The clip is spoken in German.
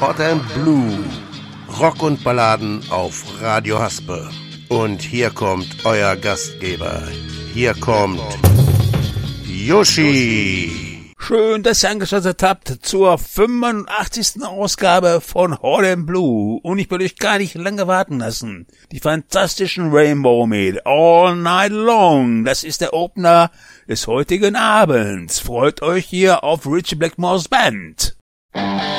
Hot and Blue. Rock und Balladen auf Radio Haspe. Und hier kommt euer Gastgeber. Hier kommt Yoshi. Schön, dass ihr eingeschaltet habt zur 85. Ausgabe von Hot and Blue. Und ich will euch gar nicht lange warten lassen. Die fantastischen Rainbow mit All Night Long. Das ist der Opener des heutigen Abends. Freut euch hier auf Ritchie Blackmore's Band.